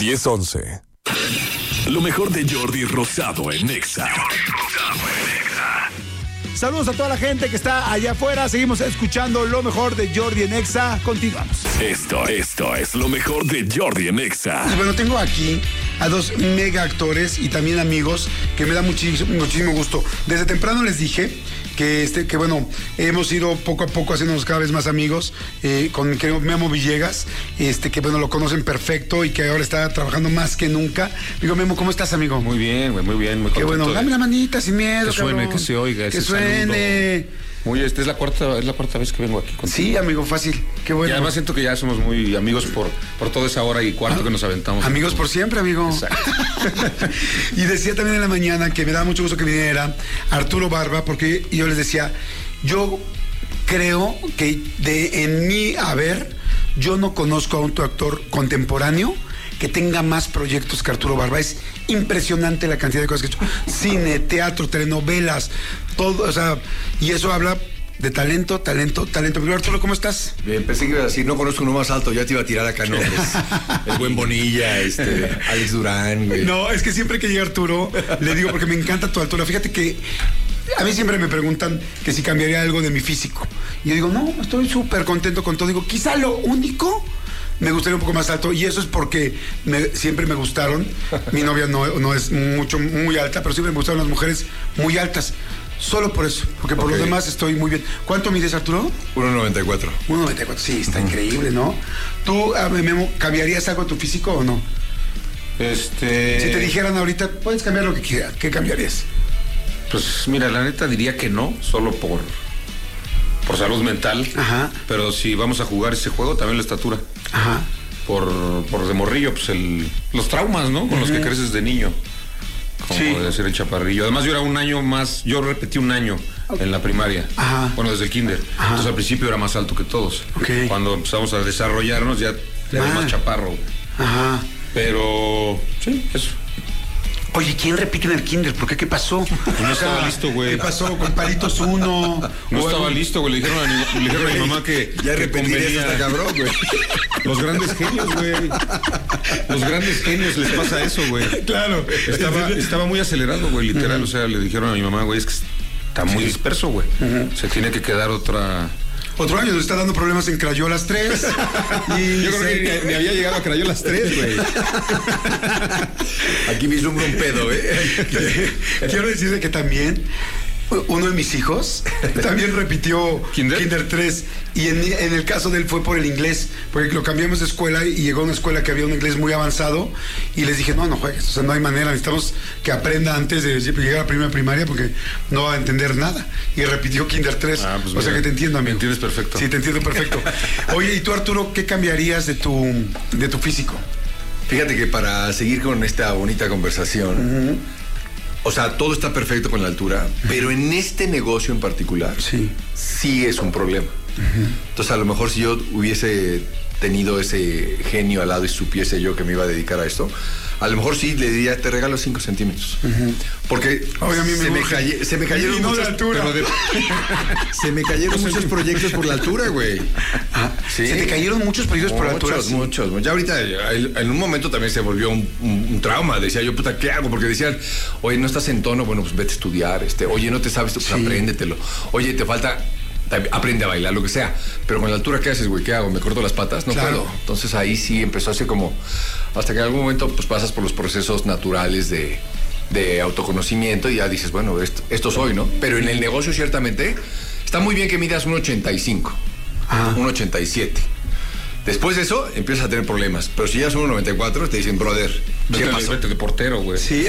10-11. Lo mejor de Jordi Rosado en Nexa. Saludos a toda la gente que está allá afuera. Seguimos escuchando lo mejor de Jordi en Nexa. Continuamos. Esto es lo mejor de Jordi en Nexa. Pues bueno, tengo aquí a dos mega actores y también amigos que me da muchísimo gusto. Desde temprano les dije que bueno, hemos ido poco a poco haciéndonos cada vez más amigos con mi querido Memo Villegas, que bueno, lo conocen perfecto y que ahora está trabajando más que nunca. Digo, Memo, ¿cómo estás, amigo? Muy bien, güey, muy bien, muy contento. Qué bueno, dame la manita sin miedo, que suene, cabrón. que se oiga, que suene. Muy, es la cuarta vez que vengo aquí contigo. Sí, amigo, fácil. Qué bueno. Y además siento que ya somos muy amigos por toda esa hora y cuarto que nos aventamos. Amigos por siempre, amigo. Exacto. Y decía también en la mañana que me da mucho gusto que viniera Arturo Barba, porque yo les decía, yo creo que en mi haber, yo no conozco a un actor contemporáneo que tenga más proyectos que Arturo Barba. Es impresionante la cantidad de cosas que ha hecho. Cine, teatro, telenovelas, todo, o sea, y eso habla de talento. Pero Arturo, ¿cómo estás? Bien, pensé que iba a decir, no conozco uno más alto, ya te iba a tirar acá nombres. El buen Bonilla, Alex Durán, güey. No, es que siempre que llega Arturo, le digo, porque me encanta tu altura. Fíjate que a mí siempre me preguntan que si cambiaría algo de mi físico. Y yo digo, no, estoy súper contento con todo. Digo, quizá lo único, me gustaría un poco más alto, y eso es porque siempre me gustaron. Mi novia no es muy alta, pero siempre me gustaron las mujeres muy altas. Solo por eso, porque por lo demás estoy muy bien. ¿Cuánto mides, Arturo? 1.94. 1.94, sí, está increíble, ¿no? ¿Tú, Memo, cambiarías algo de tu físico o no? Si te dijeran ahorita, puedes cambiar lo que quieras, ¿qué cambiarías? Pues mira, la neta diría que no, solo por salud mental. Ajá. Pero si vamos a jugar ese juego, también la estatura. Ajá. Por de morrillo, pues los traumas, ¿no? Con los que creces de niño. Como de ser el chaparrillo. Además, yo era un año más, yo repetí un año en la primaria. Ajá. Bueno, desde el kinder. Ajá. Entonces al principio era más alto que todos. Okay. Cuando empezamos a desarrollarnos ya era más chaparro. Ajá. Pero sí, eso. Oye, ¿quién repite en el kinder? ¿Por qué? ¿Qué pasó? Pues no estaba listo, güey. ¿Qué pasó con palitos uno? No estaba listo, güey. Le dijeron a mi mamá que ya repetiría hasta cabrón, güey. Los grandes genios, güey. Los grandes genios les pasa eso, güey. Claro. Estaba muy acelerado, güey, literal. O sea, le dijeron a mi mamá, güey, es que está muy disperso, güey. Se tiene que quedar otro año, nos está dando problemas en Crayolas 3. Y yo creo que ni había llegado a Crayolas 3, güey. Aquí vislumbra un pedo, Quiero decirle que también uno de mis hijos también repitió Kinder 3, y en el caso de él fue por el inglés, porque lo cambiamos de escuela y llegó a una escuela que había un inglés muy avanzado, y les dije, no juegues, o sea, no hay manera, necesitamos que aprenda antes de llegar a la primera primaria porque no va a entender nada, y repitió Kinder 3. Pues o sea que te entiendo, amigo. Me entiendes perfecto. Sí, te entiendo perfecto. Oye, y tú, Arturo, ¿qué cambiarías de tu físico? Fíjate que para seguir con esta bonita conversación, o sea, todo está perfecto con la altura, pero en este negocio en particular, sí es un problema. Entonces, a lo mejor si yo hubiese tenido ese genio al lado y supiese yo que me iba a dedicar a esto, a lo mejor sí le diría, te regalo 5 centímetros. Porque oye, a mí se me cayeron muchos, se me cayeron muchos proyectos por la altura, güey. ¿Se te cayeron muchos proyectos por la altura? Muchos. Ya ahorita, en un momento también se volvió un trauma. Decía yo, puta, ¿qué hago? Porque decían, oye, no estás en tono, bueno, pues vete a estudiar. Oye, no te sabes, pues apréndetelo. Oye, te falta... aprende a bailar, lo que sea. Pero con la altura, ¿qué haces, güey? ¿Qué hago? ¿Me corto las patas? No puedo. Entonces ahí sí empezó así como... Hasta que en algún momento pues pasas por los procesos naturales de autoconocimiento y ya dices, bueno, esto soy, ¿no? Pero en el negocio ciertamente está muy bien que midas 1.85, 1.87. Después de eso, empiezas a tener problemas. Pero si ya es 1.94, te dicen, brother, ¿qué pasó? Vete de portero, güey. Sí.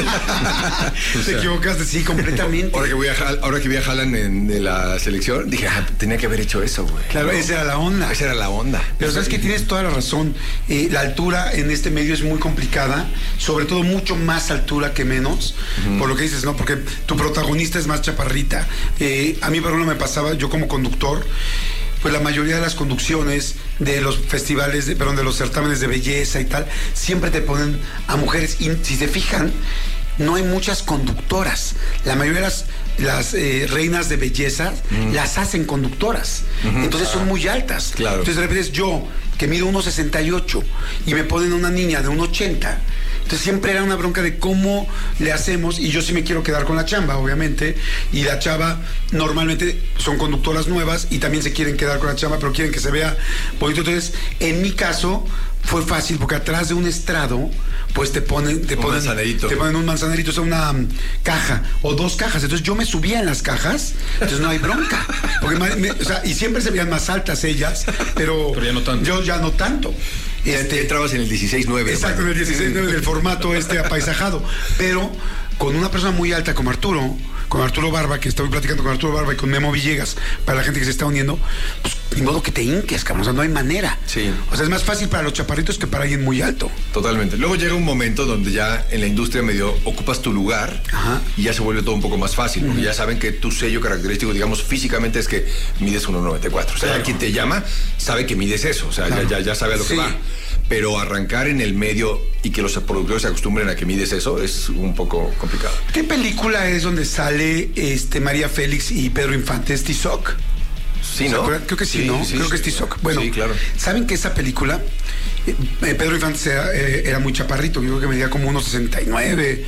¿No? Te equivocaste, sí, completamente. Ahora que vi a Haaland en la selección, dije, tenía que haber hecho eso, güey. Claro, ¿no? Esa era la onda. Pero sabes que tienes toda la razón. La altura en este medio es muy complicada, sobre todo mucho más altura que menos, por lo que dices, ¿no? Porque tu protagonista es más chaparrita. A mí, por ejemplo, me pasaba, yo como conductor, pues la mayoría de las conducciones de los festivales, de los certámenes de belleza y tal, siempre te ponen a mujeres, y si se fijan, no hay muchas conductoras. La mayoría de las reinas de belleza las hacen conductoras. Entonces son muy altas. Claro. Entonces de repente yo, que mide 1.68 y me ponen una niña de 1.80. Entonces siempre era una bronca de cómo le hacemos, y yo sí me quiero quedar con la chamba, obviamente, y la chava normalmente son conductoras nuevas y también se quieren quedar con la chamba, pero quieren que se vea bonito. Entonces, en mi caso, fue fácil porque atrás de un estrado, pues te ponen un manzanerito, o sea, una caja o 2 cajas. Entonces yo me subía en las cajas, entonces no hay bronca. Porque o sea, y siempre se veían más altas ellas, pero ya no tanto. Yo ya no tanto. Entrabas en el 16-9. Exacto, en el 16-9 del formato apaisajado. Pero con una persona muy alta como Arturo Barba, que estoy platicando con Arturo Barba y con Memo Villegas, para la gente que se está uniendo, pues ni modo que te hinques, cabrón, o sea, no hay manera. Sí. O sea, es más fácil para los chaparritos que para alguien muy alto. Totalmente. Luego llega un momento donde ya en la industria medio ocupas tu lugar. Ajá. Y ya se vuelve todo un poco más fácil, porque ya saben que tu sello característico, digamos, físicamente es que mides 1.94. O sea, claro, quien te llama sabe que mides eso, o sea, claro, ya sabe a lo que va. Pero arrancar en el medio y que los productores se acostumbren a que mides eso es un poco complicado. ¿Qué película es donde sale María Félix y Pedro Infante? ¿Es Tizoc? Sí, ¿no? Creo que sí, ¿no? Creo que es Tizoc. Bueno, sí, claro. ¿Saben que esa película, Pedro Infante era muy chaparrito? Yo creo que medía como 1.69,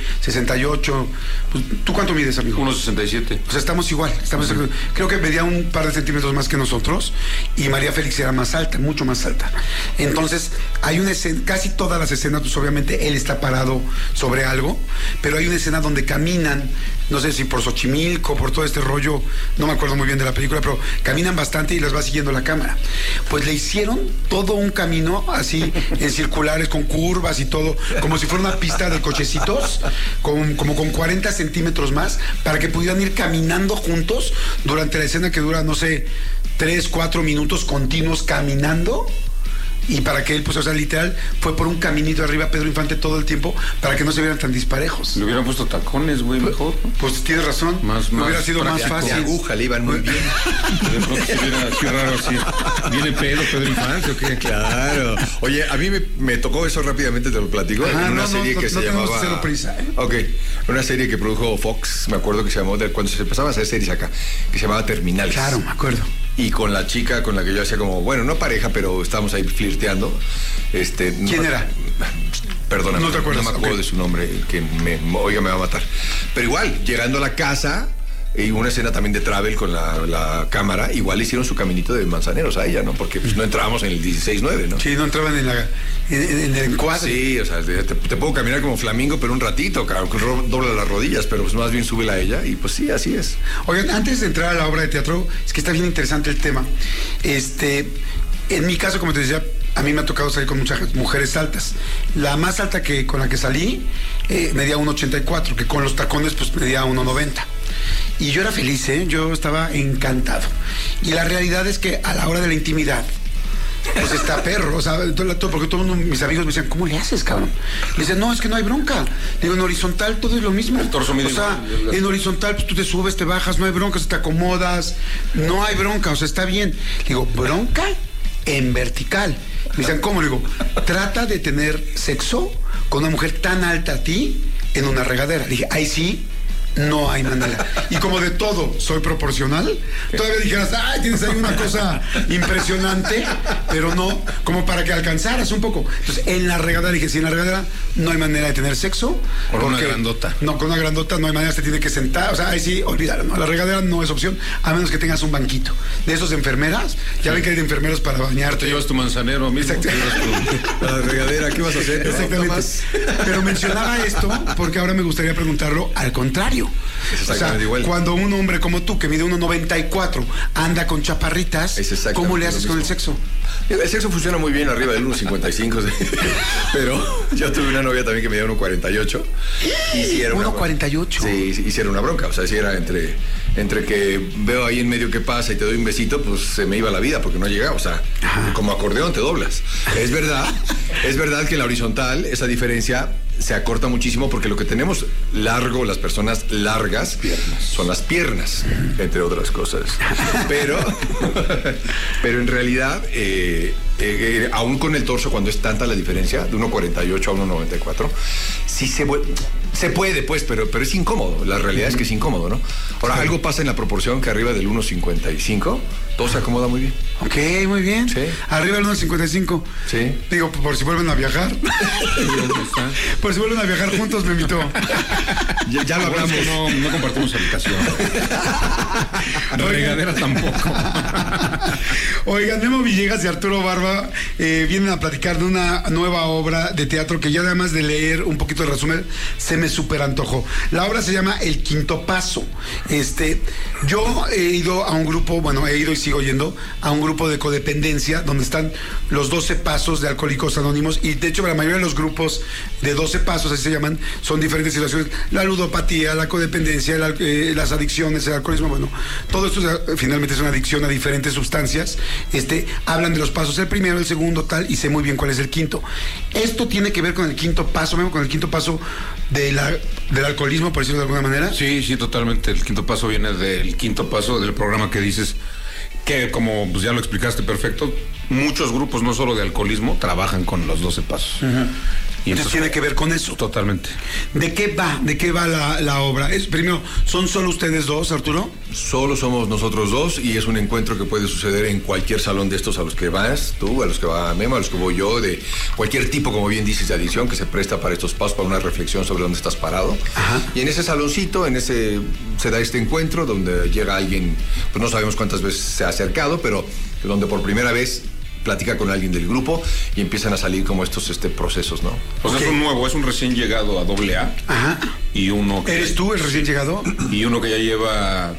68. Pues, ¿tú cuánto mides, amigo? 1.67. O sea, estamos igual. Creo que medía un par de centímetros más que nosotros, y María Félix era más alta, mucho más alta. Entonces, hay una escena, casi todas las escenas, pues obviamente él está parado sobre algo, pero hay una escena donde caminan, no sé si por Xochimilco, por todo este rollo, no me acuerdo muy bien de la película, pero caminan bastante y las va siguiendo la cámara. Pues le hicieron todo un camino así, en circulares, con curvas y todo, como si fuera una pista de cochecitos, como con 40 centímetros más, para que pudieran ir caminando juntos durante la escena que dura, no sé, 3, 4 minutos continuos caminando. Y para que él, pues, o sea, literal, fue por un caminito arriba Pedro Infante todo el tiempo para que no se vieran tan disparejos. Le hubieran puesto tacones, güey, mejor. Pues tienes razón. Hubiera sido más fácil. De aguja le iban muy bien. De pronto se hubiera así raro, así. ¿Viene pedo Pedro Infante o qué? Claro. Oye, a mí me tocó eso rápidamente, te lo platico. Ajá, en una serie que se llamaba... Cero prisa, ¿eh? Ok. Una serie que produjo Fox, me acuerdo que se llamó, cuando se empezaba a hacer series acá, que se llamaba Terminales. Claro, me acuerdo. Y con la chica con la que yo hacía como, bueno, no pareja, pero estábamos ahí flirteando. ¿Quién era? Perdóname, no te acuerdas. No me acuerdo de su nombre, que me va a matar. Pero igual, llegando a la casa, y una escena también de travel con la cámara, igual hicieron su caminito de manzaneros a ella, ¿no? Porque pues, no entrábamos en el 16-9, ¿no? Sí, no entraban en el encuadre. Sí, o sea, te puedo caminar como flamingo, pero un ratito, dobla las rodillas, pero pues más bien súbela a ella, y pues sí, así es. Oigan, antes de entrar a la obra de teatro, es que está bien interesante el tema. En mi caso, como te decía, a mí me ha tocado salir con muchas mujeres altas. La más alta con la que salí medía 1.84, que con los tacones pues medía 1.90. Y yo era feliz, yo estaba encantado. Y la realidad es que a la hora de la intimidad, pues está perro, o sea, porque todo mundo, mis amigos me decían, ¿cómo le haces, cabrón? Le dicen, no, es que no hay bronca. Digo, en horizontal todo es lo mismo. El torso mide, o sea, en horizontal pues tú te subes, te bajas, no hay bronca, te acomodas, no hay bronca, o sea, está bien. Digo, ¿bronca? En vertical. Me dicen, ¿cómo? Le digo, trata de tener sexo con una mujer tan alta a ti en una regadera. Le dije, ahí sí, no hay manera. Y como de todo soy proporcional, todavía dijeras, ay, tienes ahí una cosa impresionante, pero no, como para que alcanzaras un poco. Entonces, en la regadera, dije, si en la regadera no hay manera de tener sexo. Con una grandota. No, con una grandota no hay manera, se tiene que sentar. O sea, ahí sí, olvídalo, ¿no? La regadera no es opción, a menos que tengas un banquito. De esos de enfermeras, ya ven que hay de enfermeras para bañarte. Te llevas tu manzanero mismo. La regadera, ¿qué vas a hacer? Exactamente. Pero mencionaba esto porque ahora me gustaría preguntarlo al contrario. O sea, igual. Cuando un hombre como tú, que mide 1.94, anda con chaparritas, ¿cómo le haces con el sexo? El sexo funciona muy bien arriba del 1.55, pero yo tuve una novia también que medía 1.48. ¿1.48? Sí, hicieron una bronca. O sea, si era entre que veo ahí en medio que pasa y te doy un besito, pues se me iba la vida porque no llegaba. O sea, como acordeón te doblas. Es verdad que en la horizontal esa diferencia se acorta muchísimo porque lo que tenemos largo, las personas largas, son las piernas, entre otras cosas. Pero en realidad aún con el torso, cuando es tanta la diferencia, de 1.48 a 1.94, sí se puede, pues, pero es incómodo. La realidad es que es incómodo, ¿no? Ahora, algo pasa en la proporción que arriba del 1.55, todo se acomoda muy bien. Ok, muy bien. Sí. Arriba del 1.55. Sí. Digo, por si vuelven a viajar. Por si vuelven a viajar juntos, me invitó. Ya lo hablamos. No compartimos habitación. Regadera tampoco. Oigan, Memo Villegas y Arturo Barba vienen a platicar de una nueva obra de teatro que ya además de leer un poquito de resumen, se me súper antojó. La obra se llama El Quinto Paso. Yo he ido a un grupo, he ido y sigo yendo a un grupo de codependencia donde están los 12 pasos de Alcohólicos Anónimos, y de hecho la mayoría de los grupos de 12 pasos, así se llaman, son diferentes situaciones: la ludopatía, la codependencia, las adicciones, el alcoholismo, todo esto finalmente es una adicción a diferentes sustancias. Hablan de los pasos, el primero, el segundo, tal, y sé muy bien cuál es el quinto. Esto tiene que ver con el quinto paso, con el quinto paso del alcoholismo, por decirlo de alguna manera. Sí, totalmente. El quinto paso viene del quinto paso del programa que dices, que como pues ya lo explicaste perfecto, muchos grupos, no solo de alcoholismo, trabajan con los 12 pasos. Uh-huh. Y entonces tiene que ver con eso. Totalmente. ¿De qué va la obra? Primero, ¿son solo ustedes dos, Arturo? Solo somos nosotros dos, y es un encuentro que puede suceder en cualquier salón de estos a los que vas tú, a los que va Memo, a los que voy yo, de cualquier tipo, como bien dices, de adicción que se presta para estos pasos, para una reflexión sobre dónde estás parado. Ajá. Y en ese saloncito, se da este encuentro donde llega alguien, pues no sabemos cuántas veces se ha acercado, pero donde por primera vez platica con alguien del grupo y empiezan a salir como estos procesos, ¿no? Pues okay. Es un recién llegado a AA. Ajá. Y uno que... ¿Eres tú el recién llegado? Y uno que ya lleva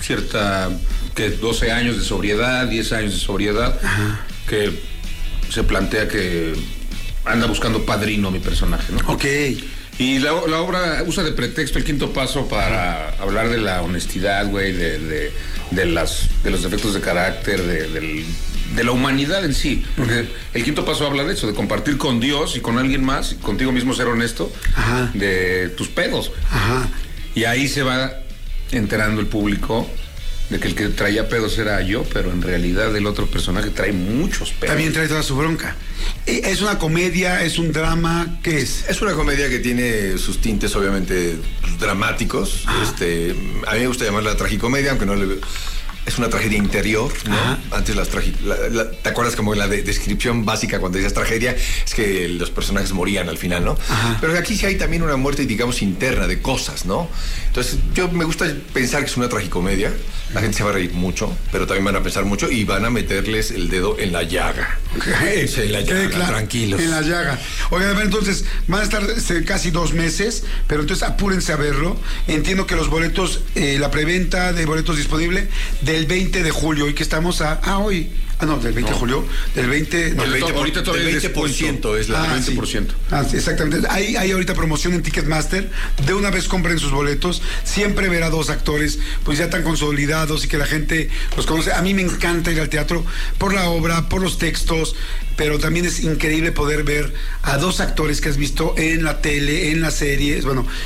12 años de sobriedad, 10 años de sobriedad. Ajá. Que se plantea que anda buscando padrino mi personaje, ¿no? Ok. Y la obra usa de pretexto el quinto paso para hablar de la honestidad, güey, de los defectos de carácter, de la humanidad en sí, porque el quinto paso habla de eso, de compartir con Dios y con alguien más, y contigo mismo ser honesto. Ajá. De tus pedos. Ajá. Y ahí se va enterando el público de que el que traía pedos era yo, pero en realidad el otro personaje trae muchos pedos. También trae toda su bronca. ¿Es una comedia? ¿Es un drama? ¿Qué es? Es una comedia que tiene sus tintes obviamente dramáticos. A mí me gusta llamarla tragicomedia, aunque no le... Es una tragedia interior, ¿no? Ajá. Antes ¿te acuerdas como la descripción básica cuando decías tragedia? Es que los personajes morían al final, ¿no? Ajá. Pero aquí sí hay también una muerte, digamos, interna de cosas, ¿no? Entonces, me gusta pensar que es una tragicomedia. La gente se va a reír mucho, pero también van a pensar mucho y van a meterles el dedo en la llaga. Okay. Sí, en la llaga, claro, tranquilos. En la llaga. Oigan, a ver, entonces, van a estar casi 2 meses, pero entonces apúrense a verlo. Entiendo que los boletos, la preventa de boletos disponible del 20 de julio, y que estamos hoy. Del 20 de julio, del 20... No, ahorita todavía el 20% es la 20%. Sí. Exactamente. Hay ahorita promoción en Ticketmaster. De una vez compren sus boletos. Siempre ver a 2 actores pues ya tan consolidados y que la gente los conoce. A mí me encanta ir al teatro por la obra, por los textos, pero también es increíble poder ver a 2 actores que has visto en la tele, en las series,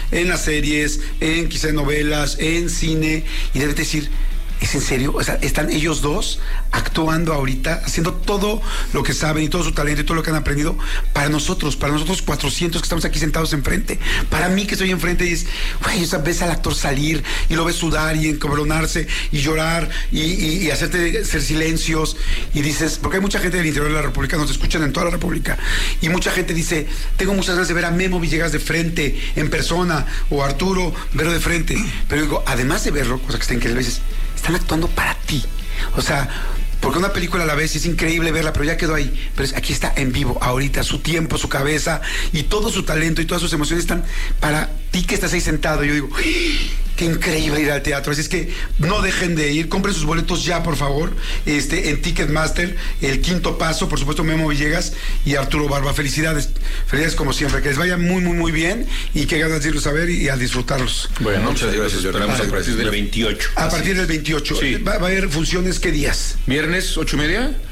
en quizá novelas, en cine, y debes decir... ¿Es en serio? O sea, están ellos 2 actuando ahorita, haciendo todo lo que saben y todo su talento y todo lo que han aprendido para nosotros 400 que estamos aquí sentados enfrente. Para mí que estoy enfrente y es, güey, o sea, ves al actor salir y lo ves sudar y encabronarse y llorar y hacer silencios, y dices, porque hay mucha gente del interior de la República, nos escuchan en toda la República, y mucha gente dice, tengo muchas ganas de ver a Memo Villegas de frente, en persona, o a Arturo verlo de frente, pero digo, además de verlo, cosa que está increíble, dices, están actuando para ti. O sea, porque una película a la vez es increíble verla, pero ya quedó ahí. Pero aquí está en vivo, ahorita, su tiempo, su cabeza y todo su talento y todas sus emociones están para ti que estás ahí sentado. Yo digo, qué increíble ir al teatro. Así es que no dejen de ir, compren sus boletos ya, por favor, en Ticketmaster, El Quinto Paso, por supuesto, Memo Villegas y Arturo Barba. Felicidades como siempre, que les vaya muy, muy, muy bien, y qué ganas de irlos a ver y a disfrutarlos. Bueno, muchas gracias. Esperamos a partir del 28. A partir del 28. Sí. ¿Va a haber funciones qué días? Viernes, 8:30.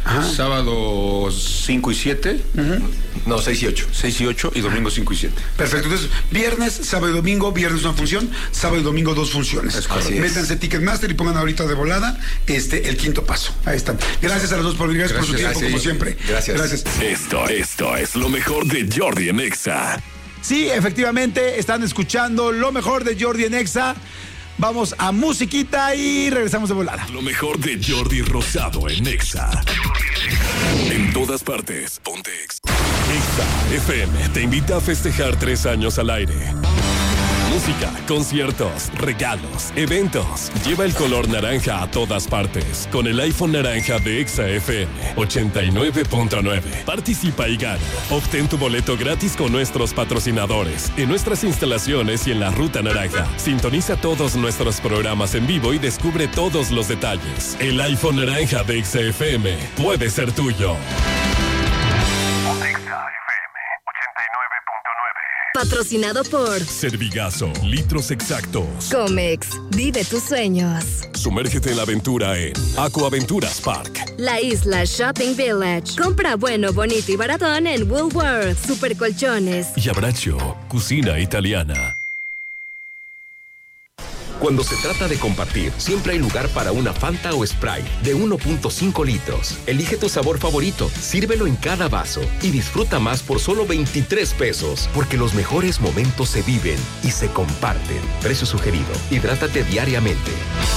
Sábado 5 y 7. No, 6 y 8. 6 y 8 y domingo 5 y 7. Perfecto. Entonces, viernes, sábado y domingo, viernes una función, sábado y domingo 2 funciones. Métanse Ticketmaster y pongan ahorita de volada el quinto paso. Ahí están. Gracias a los dos por venir, gracias por su tiempo, como siempre. Gracias. Esto es lo mejor de Jordi en Exa. Sí, efectivamente, están escuchando lo mejor de Jordi en Exa. Vamos a musiquita y regresamos de volada. Lo mejor de Jordi Rosado en Exa. En todas partes, ponte Exa. Exa FM te invita a festejar 3 años al aire. Música, conciertos, regalos, eventos. Lleva el color naranja a todas partes con el iPhone naranja de Exa FM 89.9. Participa y gana. Obtén tu boleto gratis con nuestros patrocinadores en nuestras instalaciones y en la Ruta Naranja. Sintoniza todos nuestros programas en vivo y descubre todos los detalles. El iPhone naranja de Exa FM puede ser tuyo. Patrocinado por Servigazo, litros exactos. Comex, vive tus sueños. Sumérgete en la aventura en Aquaventuras Park. La Isla Shopping Village. Compra bueno, bonito y baratón en Woolworth, Supercolchones. Y Abbraccio, cocina italiana. Cuando se trata de compartir, siempre hay lugar para una Fanta o Sprite de 1.5 litros. Elige tu sabor favorito, sírvelo en cada vaso y disfruta más por solo 23 pesos. Porque los mejores momentos se viven y se comparten. Precio sugerido. Hidrátate diariamente.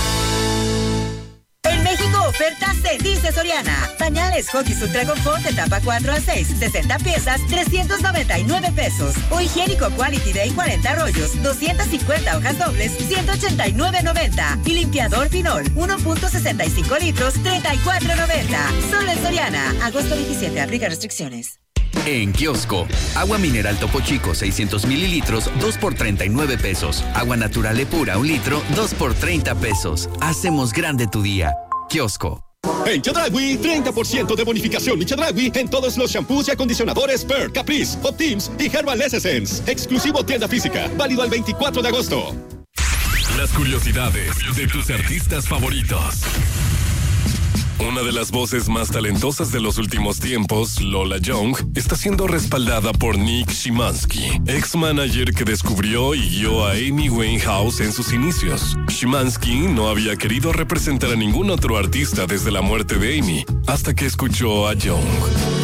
En México, oferta se dice Soriana. Pañales Huggies Ultra Confort de tapa 4 a 6, 60 piezas, 399 pesos. O higiénico Quality Day 40 rollos, 250 hojas dobles, 189.90. Y limpiador Pinol, 1.65 litros, 34.90. Solo en Soriana. Agosto 27, aplica restricciones. En kiosco, agua mineral Topo Chico 600 mililitros, 2 por 39 pesos. Agua natural Epura 1 litro, 2 por 30 pesos. Hacemos grande tu día. Kiosco. En Chedraui, 30% de bonificación y Chedraui en todos los shampoos y acondicionadores Per, Caprice, Optims y Herbal Essence. Exclusivo tienda física, válido al 24 de agosto. Las curiosidades de tus artistas favoritos. Una de las voces más talentosas de los últimos tiempos, Lola Young, está siendo respaldada por Nick Szymanski, ex-manager que descubrió y guió a Amy Winehouse en sus inicios. Szymanski no había querido representar a ningún otro artista desde la muerte de Amy, hasta que escuchó a Young.